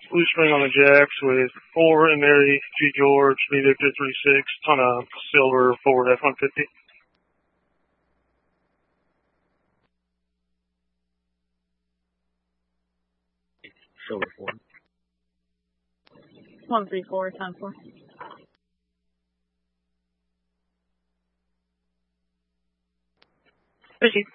Blue string on the jacks with 4 and Mary G. George, V Victor 36 on a silver Ford F-150. Silver Ford. 134, 10-4. Bushy.